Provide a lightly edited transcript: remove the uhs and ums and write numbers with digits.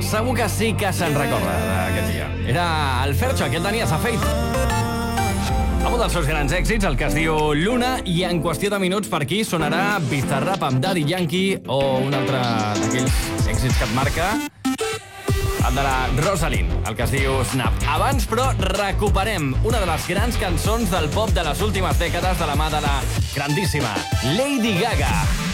segur que sí que se'n recorda d'aquest dia. Era el Fercho, que el tenies a Fate. Un dels seus grans èxits, el que es diu Luna, i en qüestió de minuts per aquí sonarà Bizarrap amb Daddy Yankee o un altre d'aquells èxits que et marca, el de la Rosalind, el que es diu Snap. Abans, però, recuperem una de les grans cançons del pop de les últimes dècades de la mà de la grandíssima Lady Gaga.